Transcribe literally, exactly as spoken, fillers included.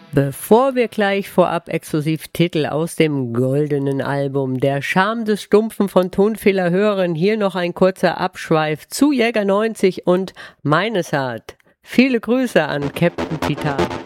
Bevor wir gleich vorab exklusiv Titel aus dem goldenen Album Der Charme des Stumpfen von Tonfehler hören, hier noch ein kurzer Abschweif zu Jäger neunzig und Meinesart. Viele Grüße an Captain Titan.